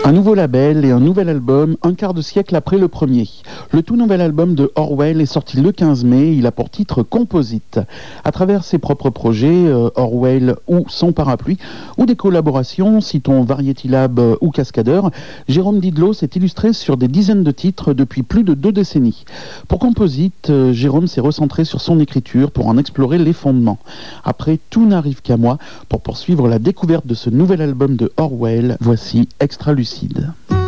Un nouveau label et un nouvel album, un quart de siècle après le premier. Le tout nouvel album de Orwell est sorti le 15 mai, il a pour titre Composite. À travers ses propres projets, Orwell ou son parapluie, ou des collaborations, citons Variety Lab ou Cascadeur, Jérôme Didlot s'est illustré sur des dizaines de titres depuis plus de 2 décennies. Pour Composite, Jérôme s'est recentré sur son écriture pour en explorer les fondements. Après Tout n'arrive qu'à moi, pour poursuivre la découverte de ce nouvel album de Orwell, voici Extra Lucide.